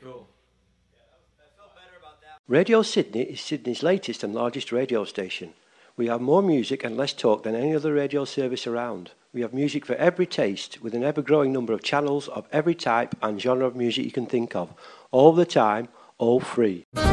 Cool. Radio Sydney is Sydney's latest and largest radio station. We have more music and less talk than any other radio service around. We have music for every taste, with an ever-growing number of channels of every type and genre of music you can think of, all the time, all free.